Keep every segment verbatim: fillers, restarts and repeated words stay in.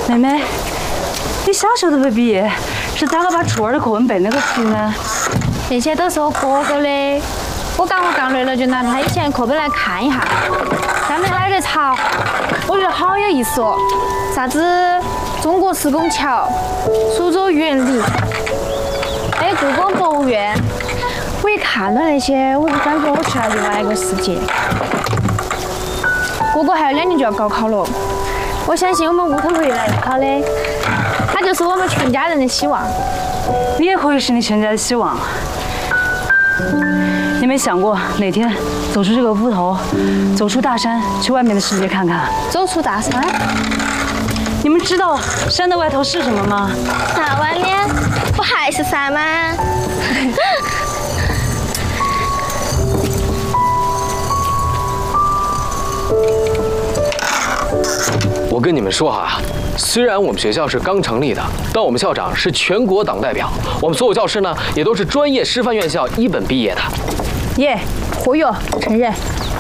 妹妹，你啥时候都不毕业？是咋个把初二的课文背那个熟呢？ 那些都是我哥哥的，我刚我刚累了就拿他以前课本来看一下。上面还有个查，我觉得好有意思哦。啥子中国施工桥、苏州园林，还有故宫博物院。我一看到那些，我就感觉我去了另外一个世界。过过还有两年就要高考了，我相信我们屋头会越来越好的，他就是我们全家人的希望。 你也可以是你全家的希望。你没想过哪天走出这个屋头，走出大山，去外面的世界看看？ 走出大山？ 你们知道山的外头是什么吗？ 那外面不还是山吗？ 我跟你们说哈，虽然我们学校是刚成立的，但我们校长是全国党代表，我们所有教师呢也都是专业师范院校一本毕业的。 耶，活跃承认。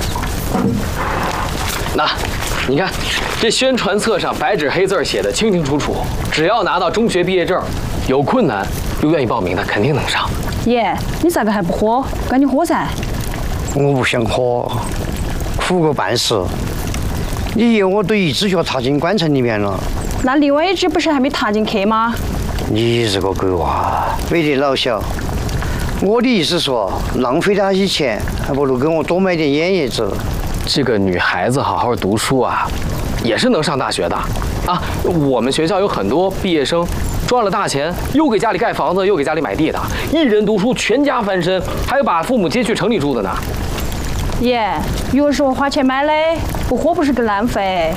那，你看，这宣传册上白纸黑字写的清清楚楚，只要拿到中学毕业证，有困难又愿意报名的，肯定能上。 耶，你咋个还不喝？赶紧喝噻！ 我不想喝，苦个半死。你以为我都一只脚踏进棺材里面了？ 那另外一只不是还没踏进去吗？ 你这个鬼娃，没得老小。我的意思说，浪费他些钱，还不如给我多买点烟叶子。 这个女孩子好好读书啊，也是能上大学的啊。我们学校有很多毕业生赚了大钱，又给家里盖房子，又给家里买地的，一人读书全家翻身，还有把父母接去城里住的呢。 耶，药是我花钱买的，不喝不是更浪费？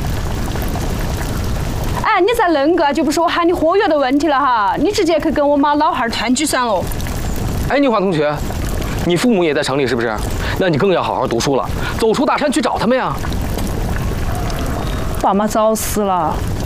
哎，你再恁个就不是我喊你喝药的问题了哈，你直接去跟我妈老汉儿团聚算了。 哎，宁华同学，你父母也在城里是不是？那你更要好好读书了，走出大山去找他们呀。 爸妈早死了，